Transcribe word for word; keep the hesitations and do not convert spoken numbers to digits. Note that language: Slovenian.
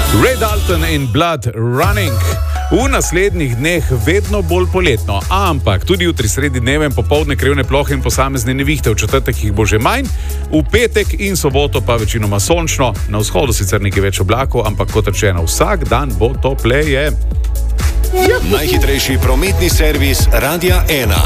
Ray Dalton in Blood Running. V naslednjih dneh vedno bolj poletno, ampak tudi jutri sredi dneva in popoldne krivne plohe in posamezne nevihte, v četrtek jih bo že manj, v petek in soboto pa večinoma sončno, na vzhodu sicer nekaj več oblakov, ampak kot rečeno, vsak dan bo topleje. Najhitrejši prometni servis Radia ena.